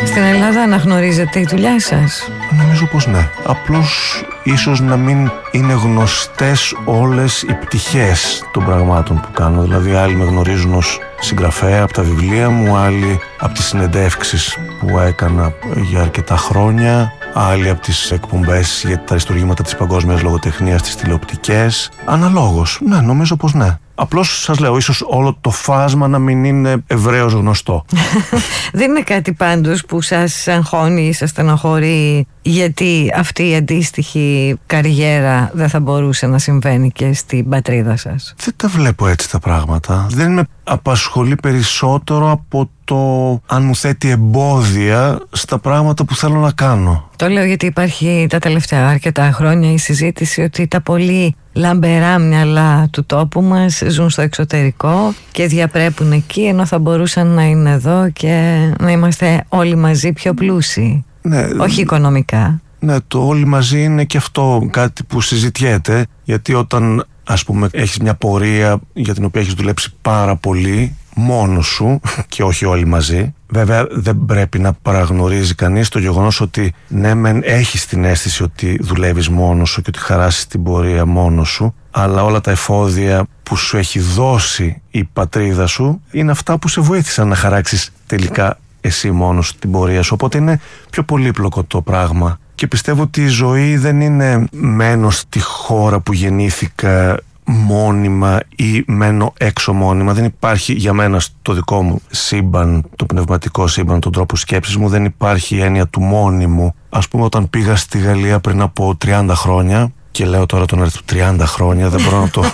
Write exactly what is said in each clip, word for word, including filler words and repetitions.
Στην Ελλάδα αναγνωρίζετε η δουλειά σας? Νομίζω πως ναι. Απλώς ίσως να μην είναι γνωστές όλες οι πτυχές των πραγμάτων που κάνω. Δηλαδή άλλοι με γνωρίζουν ως συγγραφέα από τα βιβλία μου, άλλοι από τις συνεντεύξεις που έκανα για αρκετά χρόνια, άλλοι από τις εκπομπές για τα αριστουργήματα της παγκόσμιας λογοτεχνίας, τις τηλεοπτικές. Αναλόγως, ναι, νομίζω πως ναι. Απλώς σας λέω, ίσως όλο το φάσμα να μην είναι ευρέως γνωστό. Δεν είναι κάτι πάντως που σας αγχώνει ή σας στενοχωρεί, γιατί αυτή η αντίστοιχη καριέρα δεν θα μπορούσε να συμβαίνει και στην πατρίδα σας? Δεν τα βλέπω έτσι τα πράγματα. Δεν με απασχολεί περισσότερο από το αν μου θέτει εμπόδια στα πράγματα που θέλω να κάνω. Το λέω γιατί υπάρχει τα τελευταία αρκετά χρόνια η συζήτηση ότι τα πολύ λαμπερά μυαλά του τόπου μας ζουν στο εξωτερικό και διαπρέπουν εκεί, ενώ θα μπορούσαν να είναι εδώ και να είμαστε όλοι μαζί πιο πλούσιοι. Ναι, όχι οικονομικά. Ναι, το όλοι μαζί είναι και αυτό κάτι που συζητιέται, γιατί όταν ας πούμε έχεις μια πορεία για την οποία έχεις δουλέψει πάρα πολύ μόνος σου και όχι όλοι μαζί, βέβαια δεν πρέπει να παραγνωρίζει κανείς το γεγονός ότι ναι μεν έχεις την αίσθηση ότι δουλεύεις μόνος σου και ότι χαράσεις την πορεία μόνος σου, αλλά όλα τα εφόδια που σου έχει δώσει η πατρίδα σου είναι αυτά που σε βοήθησαν να χαράξεις τελικά εσύ μόνος την πορεία σου. Οπότε είναι πιο πολύπλοκο το πράγμα. Και πιστεύω ότι η ζωή δεν είναι μένω στη χώρα που γεννήθηκα μόνιμα ή μένω έξω μόνιμα. Δεν υπάρχει για μένα στο δικό μου σύμπαν, το πνευματικό σύμπαν, τον τρόπο σκέψης μου, δεν υπάρχει η έννοια του μόνιμου. Ας πούμε, όταν πήγα στη Γαλλία πριν από τριάντα χρόνια, και λέω τώρα τον αριθμό τριάντα χρόνια, δεν μπορώ να το...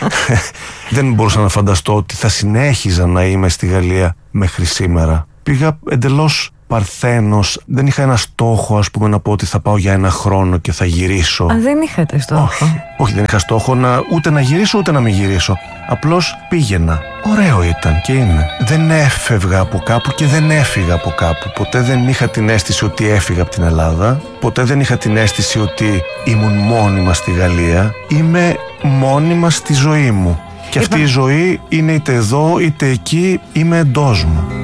δεν μπορούσα να φανταστώ ότι θα συνέχιζα να είμαι στη Γαλλία μέχρι σήμερα. Πήγα εντελώς παρθένος, δεν είχα ένα στόχο, ας πούμε, να πω ότι θα πάω για ένα χρόνο και θα γυρίσω. Α, δεν είχατε στόχο? Όχι, όχι, δεν είχα στόχο να, ούτε να γυρίσω ούτε να μην γυρίσω. Απλώς πήγαινα. Ωραίο ήταν και είναι. Δεν έφευγα από κάπου και δεν έφυγα από κάπου. Ποτέ δεν είχα την αίσθηση ότι έφυγα από την Ελλάδα. Ποτέ δεν είχα την αίσθηση ότι ήμουν μόνιμα στη Γαλλία. Είμαι μόνιμα στη ζωή μου. Και αυτή η ζωή είναι είτε εδώ είτε εκεί, είμαι εντός μου.